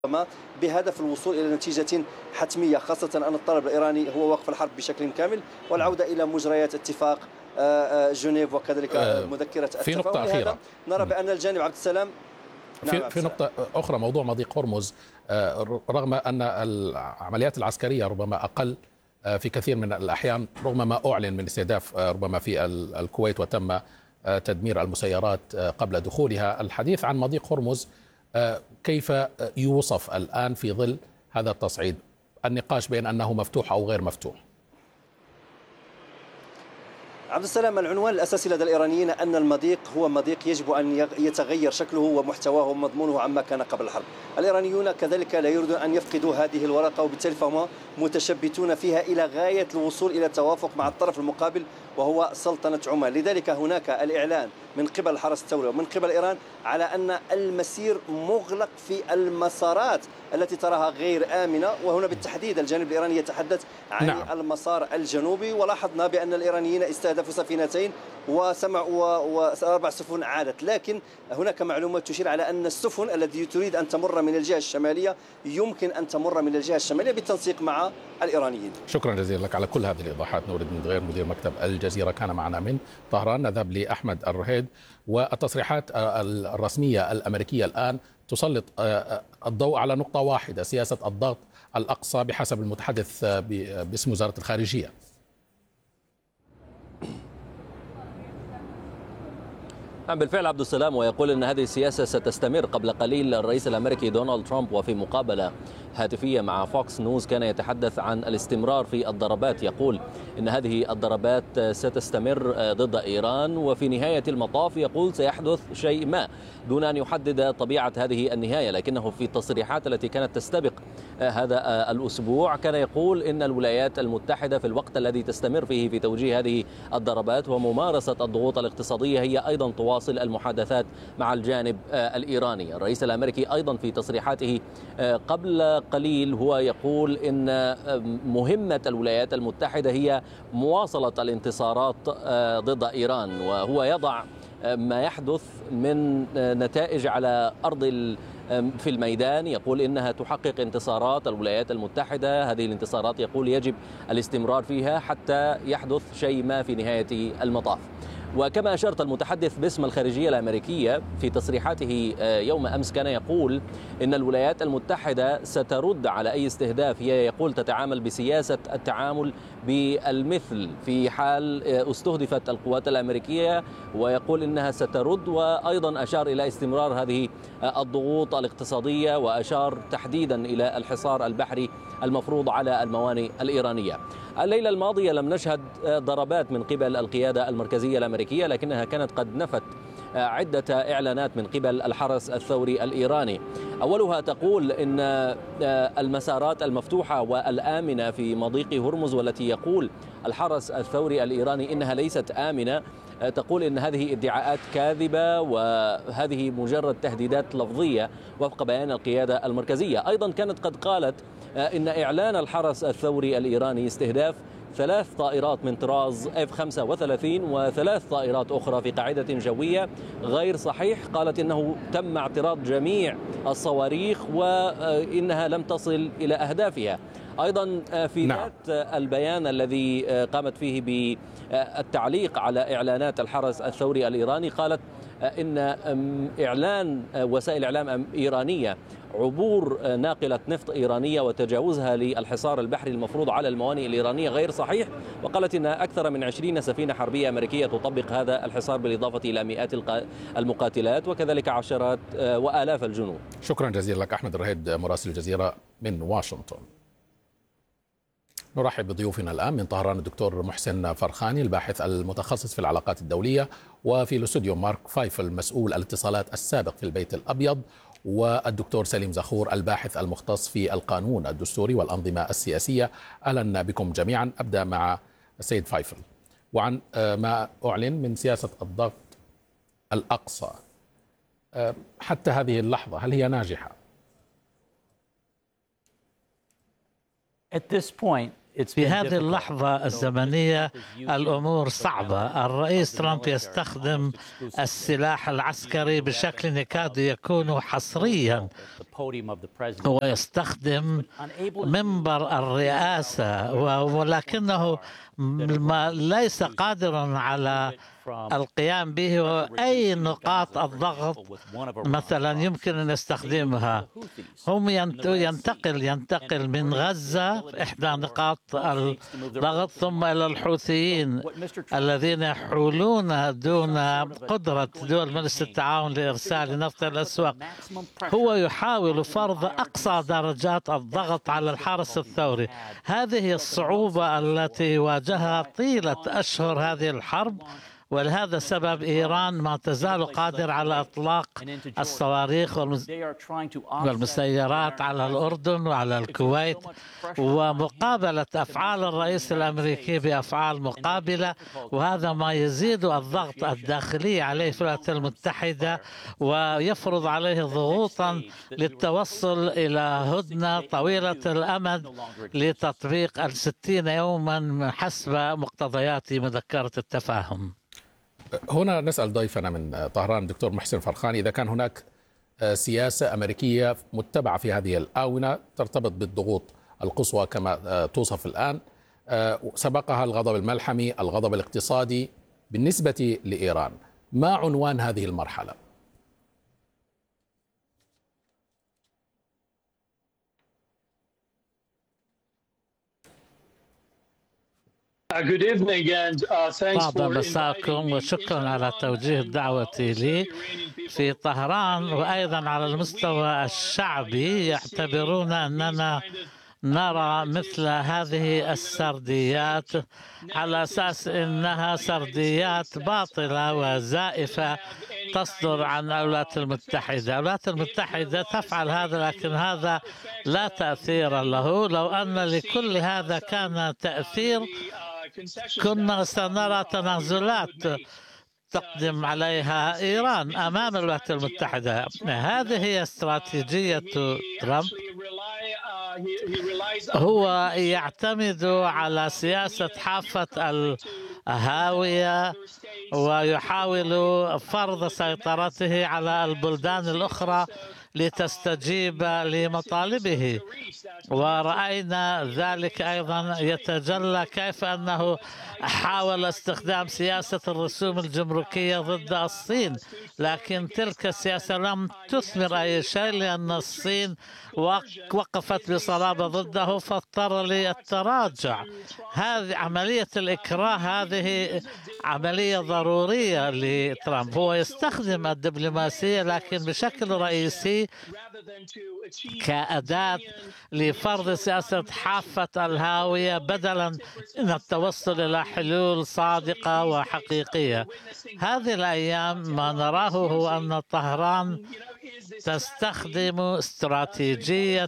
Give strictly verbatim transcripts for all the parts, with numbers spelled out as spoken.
بهدف الوصول إلى نتيجة حتمية، خاصة أن الطلب الإيراني هو وقف الحرب بشكل كامل والعودة إلى مجريات اتفاق جنيف وكذلك مذكرة في نقطة أخيرة نرى بأن الجانب عبد السلام في, نعم في نقطة أخرى، موضوع مضيق هرمز، رغم أن العمليات العسكرية ربما أقل في كثير من الأحيان، رغم ما أعلن من استهداف ربما في الكويت وتم تدمير المسيرات قبل دخولها، الحديث عن مضيق هرمز كيف يوصف الآن في ظل هذا التصعيد؟ النقاش بين أنه مفتوح أو غير مفتوح. عبد السلام، العنوان الأساسي لدى الإيرانيين أن المضيق هو مضيق يجب أن يتغير شكله ومحتواه ومضمونه عما كان قبل الحرب. الإيرانيون كذلك لا يريدون أن يفقدوا هذه الورقة، وبالتالي فهم متشبتون فيها إلى غاية الوصول إلى توافق مع الطرف المقابل وهو سلطنة عمان. لذلك هناك الإعلان من قبل الحرس الثوري ومن قبل إيران على أن المسير مغلق في المسارات التي تراها غير آمنة، وهنا بالتحديد الجانب الإيراني يتحدث عن نعم. المسار الجنوبي، ولاحظنا بأن الإيرانيين استهدفوا سفينتين وسمع وأربع سفن عادت، لكن هناك معلومات تشير على أن السفن التي تريد أن تمر من الجهة الشمالية يمكن أن تمر من الجهة الشمالية بالتنسيق مع الإيرانيين. شكرا جزيلا لك على كل هذه الإيضاحات. نور الدين دغير مدير مكتب الجزيرة كان معنا من طهران. نذهب لأحمد الرهيد، والتصريحات الرسمية الأمريكية الآن تسلط الضوء على نقطة واحدة، سياسة الضغط الأقصى بحسب المتحدث باسم وزارة الخارجية. بالفعل عبد السلام، ويقول أن هذه السياسة ستستمر. قبل قليل الرئيس الأمريكي دونالد ترامب وفي مقابلة هاتفية مع فوكس نيوز كان يتحدث عن الاستمرار في الضربات، يقول إن هذه الضربات ستستمر ضد إيران، وفي نهاية المطاف يقول سيحدث شيء ما، دون أن يحدد طبيعة هذه النهاية. لكنه في التصريحات التي كانت تستبق هذا الأسبوع كان يقول إن الولايات المتحدة في الوقت الذي تستمر فيه في توجيه هذه الضربات وممارسة الضغوط الاقتصادية هي أيضا تواصل المحادثات مع الجانب الإيراني. الرئيس الأمريكي أيضا في تصريحاته قبل قليل هو يقول إن مهمة الولايات المتحدة هي مواصلة الانتصارات ضد إيران، وهو يضع ما يحدث من نتائج على أرض في الميدان. يقول إنها تحقق انتصارات الولايات المتحدة، هذه الانتصارات يقول يجب الاستمرار فيها حتى يحدث شيء ما في نهاية المطاف. وكما أشرت، المتحدث باسم الخارجية الأمريكية في تصريحاته يوم أمس كان يقول إن الولايات المتحدة سترد على أي استهداف. هي يقول تتعامل بسياسة التعامل بالمثل في حال استهدفت القوات الأمريكية، ويقول إنها سترد. وأيضا أشار إلى استمرار هذه الضغوط الاقتصادية، وأشار تحديدا إلى الحصار البحري المفروض على الموانئ الإيرانية. الليلة الماضية لم نشهد ضربات من قبل القيادة المركزية الأمريكية، لكنها كانت قد نفت عدة إعلانات من قبل الحرس الثوري الإيراني. أولها تقول إن المسارات المفتوحة والآمنة في مضيق هرمز، والتي يقول الحرس الثوري الإيراني إنها ليست آمنة، تقول إن هذه ادعاءات كاذبة وهذه مجرد تهديدات لفظية وفق بيان القيادة المركزية. أيضا كانت قد قالت إن إعلان الحرس الثوري الإيراني استهداف ثلاث طائرات من طراز إف خمسة وثلاثين وثلاث طائرات أخرى في قاعدة جوية غير صحيح. قالت إنه تم اعتراض جميع الصواريخ وإنها لم تصل إلى أهدافها. أيضا في نعم. ذات البيان الذي قامت فيه بالتعليق على إعلانات الحرس الثوري الإيراني قالت إن إعلان وسائل إعلام إيرانية عبور ناقلة نفط إيرانية وتجاوزها للحصار البحري المفروض على الموانئ الإيرانية غير صحيح، وقالت إن أكثر من عشرين سفينة حربية أمريكية تطبق هذا الحصار بالإضافة إلى مئات المقاتلات وكذلك عشرات وآلاف الجنود. شكرا جزيلا لك أحمد الرهيد مراسل الجزيرة من واشنطن. نرحب بضيوفنا الآن من طهران الدكتور محسن فرخاني الباحث المتخصص في العلاقات الدولية، وفي الاستوديو مارك فايفل مسؤول الاتصالات السابق في البيت الأبيض، والدكتور سليم زخور الباحث المختص في القانون الدستوري والأنظمة السياسية. أهلا بكم جميعا. أبدأ مع السيد فايفل وعن ما أعلن من سياسة الضغط الأقصى حتى هذه اللحظة، هل هي ناجحة؟ At this point, في هذه اللحظة الزمنية الأمور صعبة. الرئيس ترامب يستخدم السلاح العسكري بشكل يكاد يكون حصريا، هو يستخدم منبر الرئاسة ولكنه ليس قادرا على القيام به. وأي نقاط الضغط مثلا يمكن أن يستخدمها، هم ينتقل ينتقل من غزة إحدى نقاط الضغط ثم إلى الحوثيين الذين يحولون دون قدرة دول مجلس التعاون لإرسال نفط الأسواق. هو يحاول فرض أقصى درجات الضغط على الحرس الثوري. هذه الصعوبة التي واجهها طيلة أشهر هذه الحرب، ولهذا السبب إيران ما تزال قادر على إطلاق الصواريخ والمسيرات على الأردن وعلى الكويت، ومقابلة أفعال الرئيس الأمريكي بأفعال مقابلة، وهذا ما يزيد الضغط الداخلي عليه في الولايات المتحدة ويفرض عليه ضغوطا للتوصل إلى هدنة طويلة الأمد لتطبيق الستين يوما حسب مقتضيات مذكرة التفاهم. هنا نسأل ضيفنا من طهران الدكتور محسن فرخاني إذا كان هناك سياسة أمريكية متبعة في هذه الآونة ترتبط بالضغوط القصوى كما توصف الآن، سبقها الغضب الملحمي، الغضب الاقتصادي. بالنسبة لإيران ما عنوان هذه المرحلة؟ بعد مساءكم وشكرا على توجيه الدعوة لي. في طهران وأيضا على المستوى الشعبي يعتبرون أننا نرى مثل هذه السرديات على أساس أنها سرديات باطلة وزائفة تصدر عن الولايات المتحدة. الولايات المتحدة تفعل هذا، لكن هذا لا تأثير له. لو أن لكل هذا كان تأثير كنا سنرى تنازلات تقدم عليها إيران أمام الولايات المتحدة. هذه هي استراتيجية ترامب. هو يعتمد على سياسة حافة الهاوية ويحاول فرض سيطرته على البلدان الأخرى لتستجيب لمطالبه، ورأينا ذلك أيضا يتجلى كيف أنه حاول استخدام سياسة الرسوم الجمركية ضد الصين، لكن تلك السياسة لم تثمر أي شيء لأن الصين وقفت بصلابة ضده فاضطر للتراجع. هذه عملية الإكراه هذه عملية ضرورية لترامب. هو يستخدم الدبلوماسية لكن بشكل رئيسي كأداة لفرض سياسة حافة الهاوية بدلا من التوصل إلى حلول صادقة وحقيقية. هذه الأيام ما نراه هو أن طهران تستخدم استراتيجية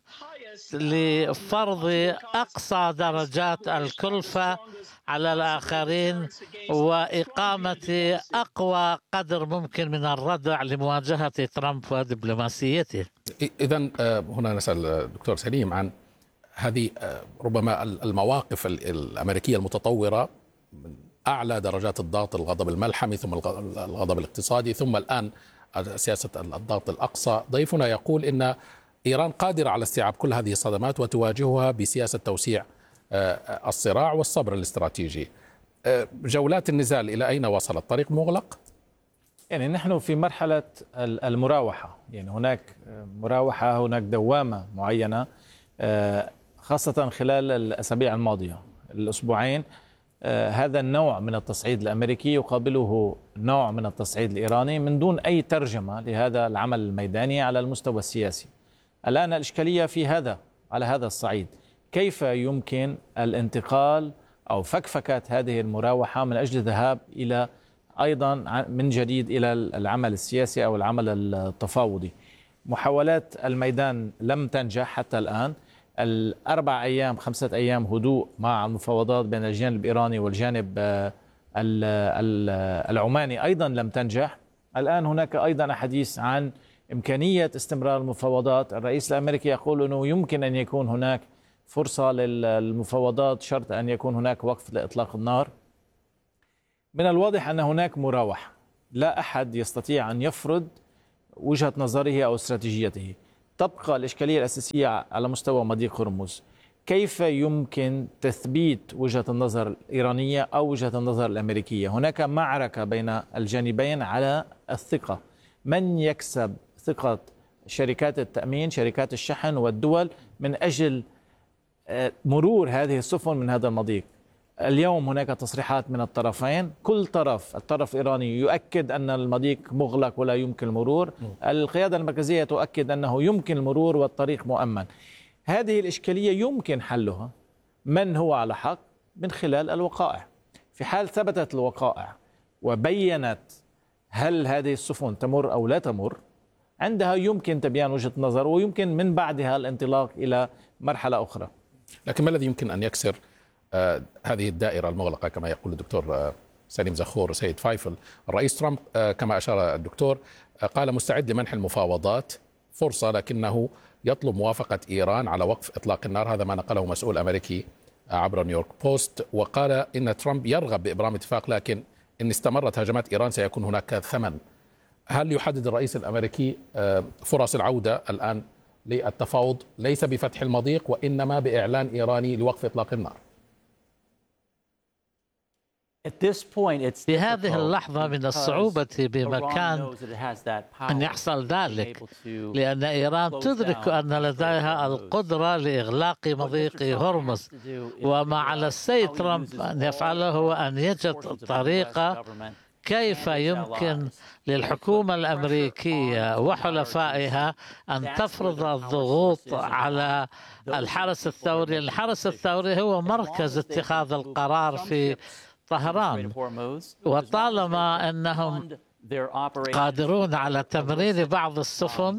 لفرض أقصى درجات الكلفة على الآخرين وإقامة أقوى قدر ممكن من الردع لمواجهة ترامب ودبلوماسيته. إذن هنا نسأل الدكتور سليم عن هذه ربما المواقف الأمريكية المتطورة من أعلى درجات الضغط، الغضب الملحمي ثم الغضب الاقتصادي ثم الآن سياسة الضغط الأقصى. ضيفنا يقول إن إيران قادرة على استيعاب كل هذه الصدمات وتواجهها بسياسة توسيع الصراع والصبر الاستراتيجي. جولات النزال إلى أين وصلت؟ الطريق مغلق؟ يعني نحن في مرحلة المراوحة، يعني هناك مراوحة، هناك دوامة معينة خاصة خلال الأسابيع الماضية الأسبوعين. هذا النوع من التصعيد الأمريكي يقابله نوع من التصعيد الإيراني من دون أي ترجمة لهذا العمل الميداني على المستوى السياسي. الآن الإشكالية في هذا على هذا الصعيد، كيف يمكن الانتقال أو فكفكة هذه المراوحة من أجل الذهاب إلى أيضا من جديد إلى العمل السياسي أو العمل التفاوضي. محاولات الميدان لم تنجح حتى الآن. الأربع أيام خمسة أيام هدوء مع المفاوضات بين الجانب الإيراني والجانب العماني أيضا لم تنجح. الآن هناك أيضا حديث عن إمكانية استمرار المفاوضات. الرئيس الأمريكي يقول أنه يمكن أن يكون هناك فرصة للمفاوضات شرط أن يكون هناك وقف لإطلاق النار. من الواضح أن هناك مراوحة، لا أحد يستطيع أن يفرض وجهة نظره أو استراتيجيته. تبقى الإشكالية الأساسية على مستوى مضيق هرمز، كيف يمكن تثبيت وجهة النظر الإيرانية أو وجهة النظر الأمريكية؟ هناك معركة بين الجانبين على الثقة، من يكسب ثقة شركات التأمين، شركات الشحن والدول من أجل مرور هذه السفن من هذا المضيق. اليوم هناك تصريحات من الطرفين، كل طرف، الطرف الإيراني يؤكد أن المضيق مغلق ولا يمكن المرور، القيادة المركزية تؤكد أنه يمكن المرور والطريق مؤمن. هذه الإشكالية يمكن حلها، من هو على حق، من خلال الوقائع. في حال ثبتت الوقائع وبينت هل هذه السفن تمر أو لا تمر، عندها يمكن تبيان وجهة نظر، ويمكن من بعدها الانطلاق إلى مرحلة أخرى. لكن ما الذي يمكن أن يكسر آه هذه الدائرة المغلقة كما يقول الدكتور آه سليم زخور سيد فايفل؟ الرئيس ترامب آه كما أشار الدكتور آه قال مستعد لمنح المفاوضات فرصة، لكنه يطلب موافقة إيران على وقف إطلاق النار. هذا ما نقله مسؤول أمريكي عبر نيويورك بوست، وقال إن ترامب يرغب بإبرام اتفاق، لكن إن استمرت هجمات إيران سيكون هناك ثمن. هل يحدد الرئيس الأمريكي فرص العودة الآن للتفاوض ليس بفتح المضيق وإنما بإعلان إيراني لوقف إطلاق النار؟ في هذه اللحظة من الصعوبة بمكان أن يحصل ذلك، لأن إيران تدرك أن لديها القدرة لإغلاق مضيق هرمز، وما على السيد ترامب أن يفعله هو أن يجد طريقة كيف يمكن للحكومة الأمريكية وحلفائها أن تفرض الضغوط على الحرس الثوري. الحرس الثوري هو مركز اتخاذ القرار في طهران، وطالما أنهم قادرون على تمرير بعض السفن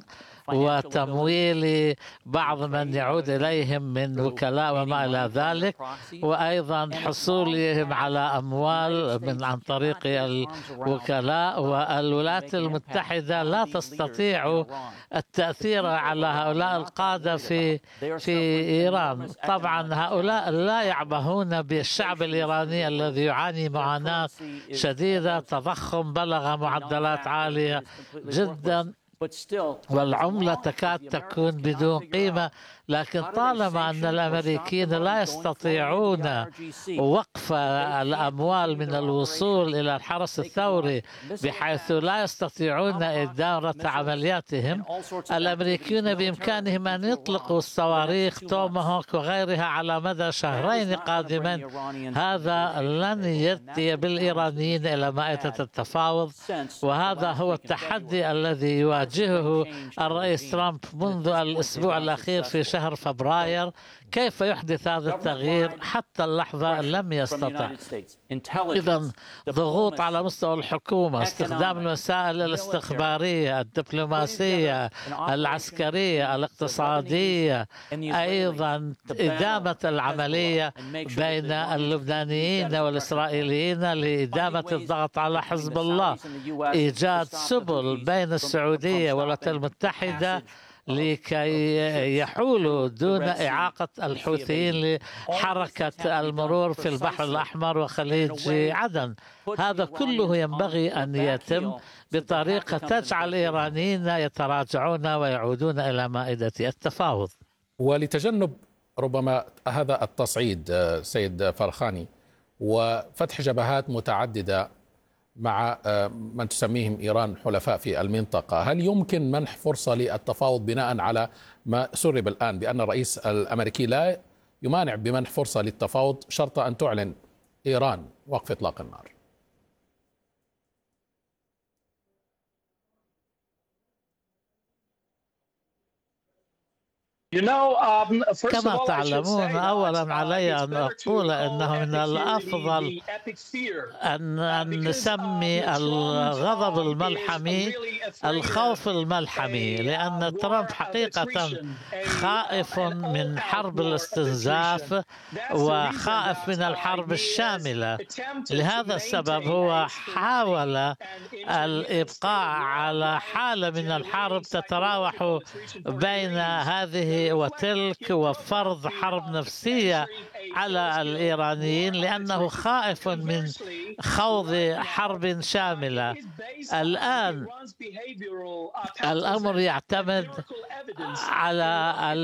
وتمويل بعض من يعود إليهم من وكلاء وما إلى ذلك، وأيضا حصولهم على أموال من عن طريق الوكلاء، والولايات المتحدة لا تستطيع التأثير على هؤلاء القادة في في إيران. طبعا هؤلاء لا يعبهون بالشعب الإيراني الذي يعاني معاناة شديدة، تضخم بلغ معدلات عالية جدا، والعملة تكاد تكون بدون قيمة. لكن طالما أن الأمريكيين لا يستطيعون وقف الأموال من الوصول إلى الحرس الثوري بحيث لا يستطيعون إدارة عملياتهم، الأمريكيون بإمكانهم أن يطلقوا الصواريخ توماهوك وغيرها على مدى شهرين قادمين. هذا لن يأتي بالإيرانيين إلى مائدة التفاوض، وهذا هو التحدي الذي يواجهه الرئيس ترامب منذ الأسبوع الأخير في شهر فبراير. كيف يحدث هذا التغيير؟ حتى اللحظة لم يستطع. إذن ضغوط على مستوى الحكومة، استخدام الوسائل الاستخبارية، الدبلوماسية، العسكرية، الاقتصادية، أيضا إدامة العملية بين اللبنانيين والإسرائيليين لإدامة الضغط على حزب الله، إيجاد سبل بين السعودية والولايات المتحدة لكي يحولوا دون إعاقة الحوثيين لحركة المرور في البحر الأحمر وخليج عدن. هذا كله ينبغي أن يتم بطريقة تجعل الإيرانيين يتراجعون ويعودون إلى مائدة التفاوض. ولتجنب ربما هذا التصعيد سيد فرخاني وفتح جبهات متعددة مع من تسميهم إيران حلفاء في المنطقة، هل يمكن منح فرصة للتفاوض بناء على ما سرب الآن بأن الرئيس الأمريكي لا يمانع بمنح فرصة للتفاوض شرط أن تعلن إيران وقف إطلاق النار؟ كما تعلمون، أولا علي أن أقول أنه من الأفضل أن نسمي الغضب الملحمي الخوف الملحمي، لأن ترامب حقيقة خائف من حرب الاستنزاف وخائف من الحرب الشاملة. لهذا السبب هو حاول الإبقاء على حالة من الحرب تتراوح بين هذه هذه وتلك وفرض حرب نفسية على الإيرانيين لأنه خائف من خوض حرب شاملة. الآن الأمر يعتمد على